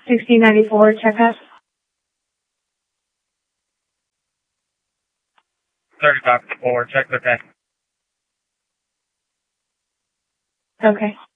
1694, check us. 35 4, check the 10. Okay.